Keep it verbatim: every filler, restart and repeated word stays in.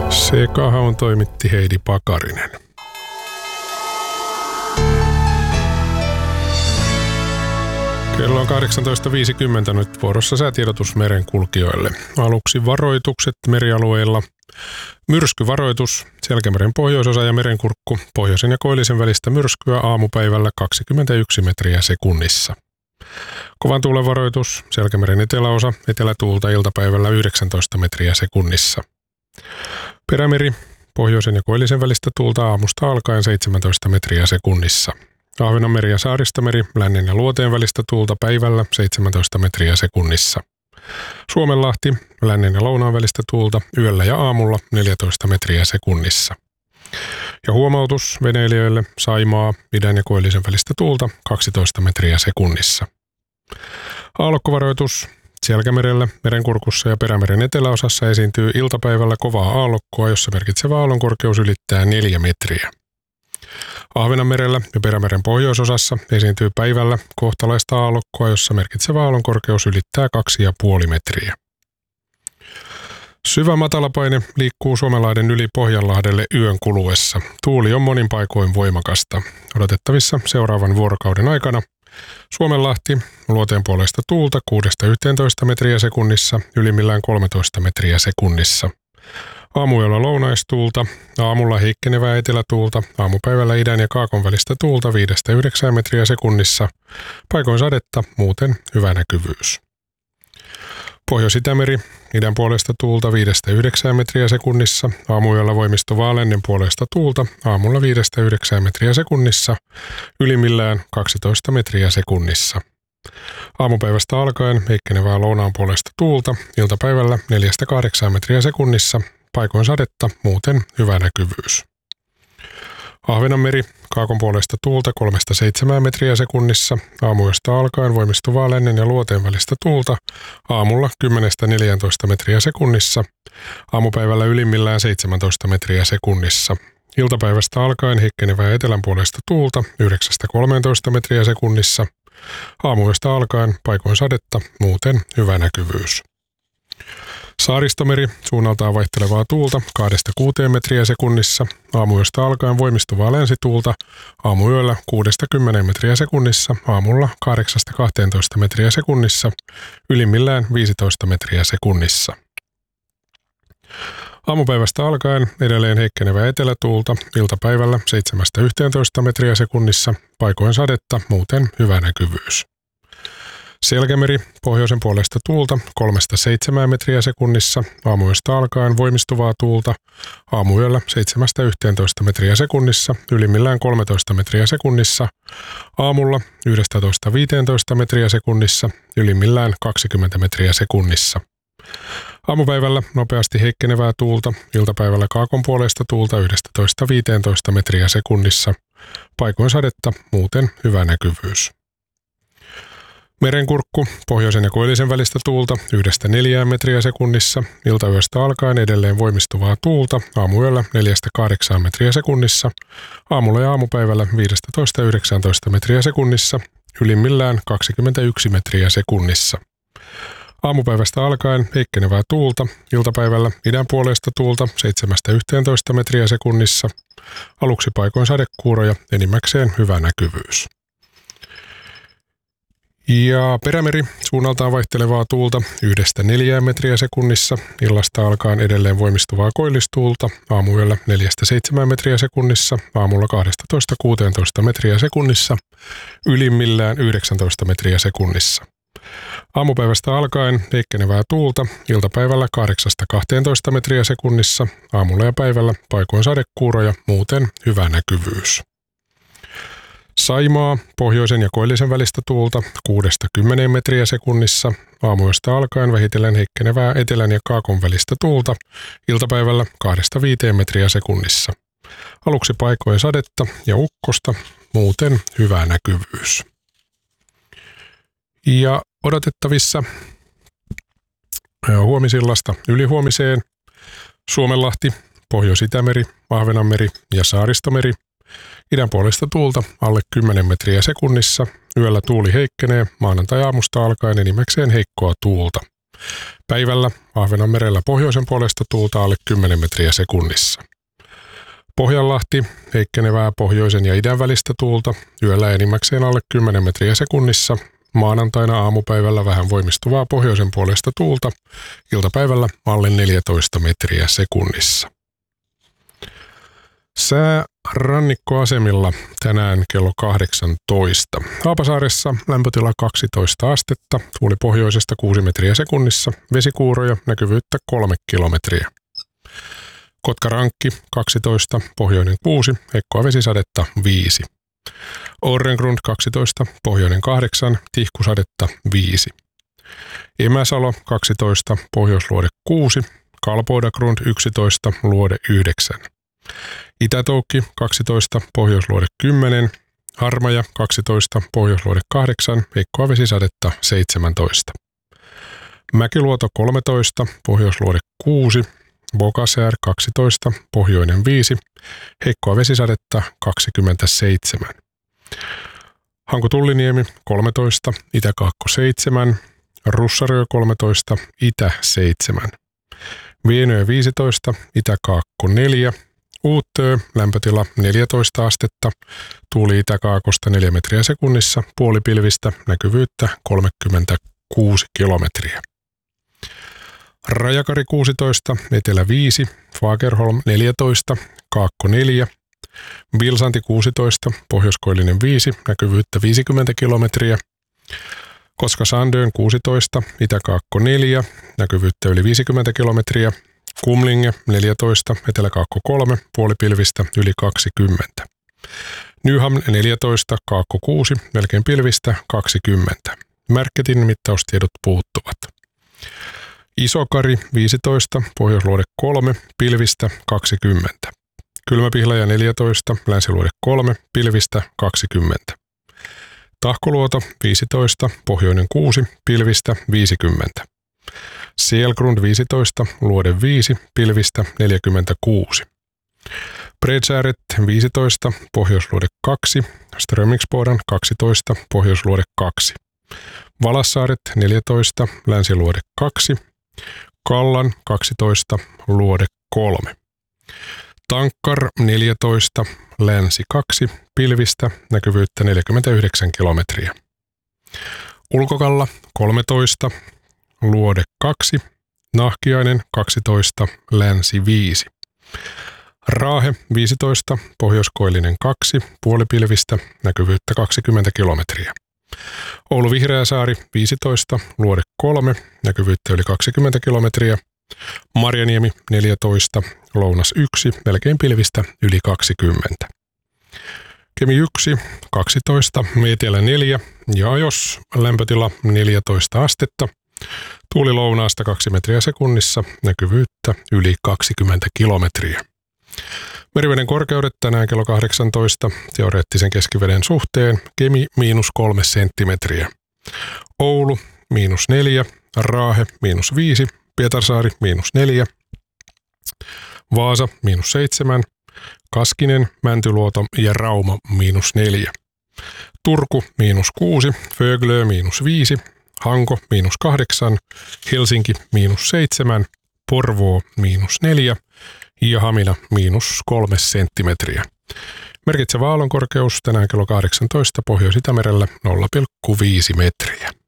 Sekahaun toimitti Heidi Pakarinen. Kello on kahdeksantoista viisikymmentä nyt vuorossa säätiedotus merenkulkijoille. Aluksi varoitukset merialueilla. Myrskyvaroitus, Selkämeren pohjoisosa ja Merenkurkku, pohjoisen ja koillisen välistä myrskyä aamupäivällä kaksikymmentäyksi metriä sekunnissa. Kovan tuulen varoitus, Selkämeren eteläosa, etelätuulta iltapäivällä yhdeksäntoista metriä sekunnissa. Perämeri, pohjoisen ja koillisen välistä tuulta aamusta alkaen seitsemäntoista metriä sekunnissa. Ahvenanmeri ja Saaristomeri, lännen ja luoteen välistä tuulta päivällä seitsemäntoista metriä sekunnissa. Suomenlahti, lännen ja lounaan välistä tuulta yöllä ja aamulla neljätoista metriä sekunnissa. Ja huomautus veneilijöille, Saimaa, idän ja koillisen välistä tuulta kaksitoista metriä sekunnissa. Aallokkovaroitus, Selkämerellä, Merenkurkussa ja Perämeren eteläosassa esiintyy iltapäivällä kovaa aallokkoa, jossa merkitsevä aallonkorkeus ylittää neljä metriä. Ahvenanmerellä ja Perämeren pohjoisosassa esiintyy päivällä kohtalaista aallokkoa, jossa merkitsevä aallonkorkeus ylittää kaksi pilkku viisi metriä. Syvä matalapaine liikkuu Suomenlahden yli Pohjanlahdelle yön kuluessa. Tuuli on monin paikoin voimakasta. Odotettavissa seuraavan vuorokauden aikana Suomenlahti luoteen puolesta tuulta kuudesta yhteentoista metriä sekunnissa, ylimmillään kolmetoista metriä sekunnissa. Aamuyöllä lounaistuulta, aamulla heikkenevää etelätuulta, aamupäivällä idän ja kaakon välistä tuulta viidestä yhdeksään metriä sekunnissa, paikoin sadetta, muuten hyvä näkyvyys. Pohjois-Itämeri, idän puolesta tuulta viidestä yhdeksään metriä sekunnissa, aamuyöllä voimistuvaa lännen puolesta tuulta, aamulla viidestä yhdeksään metriä sekunnissa, ylimmillään kaksitoista metriä sekunnissa. Aamupäivästä alkaen heikkenevää lounaan puolesta tuulta, iltapäivällä neljästä kahdeksaan metriä sekunnissa, paikoin sadetta, muuten hyvä näkyvyys. Ahvenanmeri, kaakon puolesta tuulta kolmesta seitsemään metriä sekunnissa, aamuyöstä alkaen voimistuvaa lännen ja luoteen välistä tuulta, aamulla kymmenestä neljääntoista metriä sekunnissa, aamupäivällä ylimmillään seitsemäntoista metriä sekunnissa. Iltapäivästä alkaen heikkenevää etelän puolesta tuulta yhdeksästä kolmeentoista metriä sekunnissa, aamuyöstä alkaen paikoin sadetta, muuten hyvä näkyvyys. Saaristomeri, suunnaltaan vaihtelevaa tuulta kahdesta kuuteen metriä sekunnissa, aamuyöstä alkaen voimistuvaa länsituulta, aamuyöllä kuudesta kymmeneen metriä sekunnissa, aamulla kahdeksasta kahteentoista metriä sekunnissa, ylimmillään viisitoista metriä sekunnissa. Aamupäivästä alkaen edelleen heikkenevää etelätuulta, iltapäivällä seitsemästä yhteentoista metriä sekunnissa, paikoin sadetta, muuten hyvä näkyvyys. Selkämeri, pohjoisen puolesta tuulta kolmesta seitsemään metriä sekunnissa, aamuyöstä alkaen voimistuvaa tuulta, aamuyöllä seitsemästä yhteentoista metriä sekunnissa, ylimmillään kolmetoista metriä sekunnissa, aamulla yhdestätoista viiteentoista metriä sekunnissa, ylimmillään kaksikymmentä metriä sekunnissa. Aamupäivällä nopeasti heikkenevää tuulta, iltapäivällä kaakon puolesta tuulta yhdestätoista viiteentoista metriä sekunnissa, paikoin sadetta, muuten hyvä näkyvyys. Merenkurkku, pohjoisen ja koillisen välistä tuulta yhdestä neljään metriä sekunnissa, iltayöstä alkaen edelleen voimistuvaa tuulta, aamuyöllä neljästä kahdeksaan metriä sekunnissa, aamulla ja aamupäivällä viidestätoista yhdeksäntoista metriä sekunnissa, ylimmillään kaksikymmentäyksi metriä sekunnissa. Aamupäivästä alkaen heikkenevää tuulta, iltapäivällä idän puolesta tuulta seitsemästä yhteentoista metriä sekunnissa, aluksi paikoin sadekuuroja, enimmäkseen hyvä näkyvyys. Ja Perämeri, suunnaltaan vaihtelevaa tuulta yhdestä neljään metriä sekunnissa, illasta alkaen edelleen voimistuvaa koillistuulta, aamuyöllä neljästä seitsemään metriä sekunnissa, aamulla kahdestatoista kuuteentoista metriä sekunnissa, ylimmillään yhdeksäntoista metriä sekunnissa. Aamupäivästä alkaen heikkenevää tuulta, iltapäivällä kahdeksasta kahteentoista metriä sekunnissa, aamulla ja päivällä paikoin sadekuuroja, muuten hyvä näkyvyys. Saimaa, pohjoisen ja koillisen välistä tuulta kuudesta kymmeneen metriä sekunnissa, aamuyöstä alkaen vähitellen heikkenevää etelän ja kaakon välistä tuulta, iltapäivällä kahdesta viiteen metriä sekunnissa. Aluksi paikoin sadetta ja ukkosta, muuten hyvä näkyvyys. Ja odotettavissa huomisillasta ylihuomiseen Suomenlahti, Pohjois-Itämeri, Ahvenanmeri ja Saaristomeri. Idän puolesta tuulta alle kymmenen metriä sekunnissa. Yöllä tuuli heikkenee maanantai-aamusta alkaen enimmäkseen heikkoa tuulta. Päivällä Ahvenanmerellä pohjoisen puolesta tuulta alle kymmenen metriä sekunnissa. Pohjanlahti, heikkenevää pohjoisen ja idän välistä tuulta, yöllä enimmäkseen alle kymmenen metriä sekunnissa. Maanantaina aamupäivällä vähän voimistuvaa pohjoisen puolesta tuulta, iltapäivällä alle neljätoista metriä sekunnissa. Sää rannikkoasemilla tänään kello kahdeksantoista. Haapasaaressa lämpötila kaksitoista astetta, tuuli pohjoisesta kuusi metriä sekunnissa, vesikuuroja, näkyvyyttä kolme kilometriä. Kotkarankki kaksitoista, pohjoinen kuusi, heikkoa vesisadetta viisi. Orrengrund kaksitoista, pohjoinen kahdeksan, tihkusadetta viisi. Emäsalo kaksitoista, pohjoisluode kuusi, Kalpoidagrund yksitoista, luode yhdeksän. Itätoukki kaksitoista, pohjoisluode kymmenen, Harmaja kaksitoista, pohjoisluode kahdeksan, heikkoa vesisadetta seitsemäntoista. Mäkiluoto kolmetoista, pohjoisluode kuusi, Bokasaar kaksitoista, pohjoinen viisi, heikkoa vesisadetta kaksikymmentäseitsemän. Hanko-Tulliniemi kolmetoista, Itä-Kaakko seitsemän, Russarö kolmetoista, Itä seitsemän. Vienöö viisitoista, Itä-Kaakko neljä, Uuttöö, lämpötila neljätoista astetta, tuuli Itä-Kaakosta neljä metriä sekunnissa, puolipilvistä, näkyvyyttä kolmekymmentäkuusi kilometriä. Rajakari kuusitoista, Etelä viisi, Fagerholm neljätoista, Kaakko neljä, Vilsanti kuusitoista, Pohjoiskoillinen viisi, näkyvyyttä viisikymmentä kilometriä. Koska-Sandön kuusitoista, Itä-Kaakko neljä, näkyvyyttä yli viisikymmentä kilometriä. Kumlinge neljätoista, Etelä-Kaakko kolme, puolipilvistä yli kaksikymmentä. Nyhamn neljätoista, Kaakko kuusi, melkein pilvistä kaksikymmentä. Märketin mittaustiedot puuttuvat. Isokari viisitoista, Pohjoisluode kolme, pilvistä kaksikymmentä. Kylmäpihlaja neljätoista, Länsiluode kolme, pilvistä kaksikymmentä. Tahkoluoto viisitoista, Pohjoinen kuusi, pilvistä viisikymmentä. Selgrund viisitoista, Luode viisi, pilvistä neljäkymmentäkuusi. Bredsääret viisitoista, Pohjoisluode kaksi, Strömingsbodan kaksitoista, Pohjoisluode kaksi. Valassaaret neljätoista, Länsiluode kaksi, Kallan kaksitoista, Luode kolme. Tankkar neljätoista, Länsi kaksi, pilvistä, näkyvyyttä neljäkymmentäyhdeksän kilometriä. Ulkokalla kolmetoista, Luode kaksi, Nahkiainen kaksitoista, Länsi viisi. Raahe viisitoista, Pohjoiskoillinen kaksi, puolipilvistä, näkyvyyttä kaksikymmentä kilometriä. Oulu Vihreäsaari viisitoista, Luode kolme, näkyvyyttä yli kaksikymmentä kilometriä. Marjaniemi neljätoista, Lounas yksi, melkein pilvistä yli kaksikymmentä. Kemi yksi, kaksitoista, Meetelä neljä ja Ajos, lämpötila neljätoista astetta. Tuuli lounaasta kaksi metriä sekunnissa, näkyvyyttä yli kaksikymmentä kilometriä. Meriveden korkeudet tänään kello kahdeksantoista, teoreettisen keskiveden suhteen, Kemi miinus kolme senttimetriä. Oulu miinus neljä, Raahe miinus viisi, Pietarsaari miinus neljä, Vaasa miinus seitsemän, Kaskinen, Mäntyluoto ja Rauma miinus neljä. Turku miinus kuusi, Föglö miinus viisi, Hanko miinus kahdeksan, Helsinki miinus seitsemän, Porvoo miinus neljä ja Hamina miinus kolme senttimetriä. Merkitsevä aallonkorkeus tänään kello kahdeksantoista Pohjois-Itämerellä nolla pilkku viisi metriä.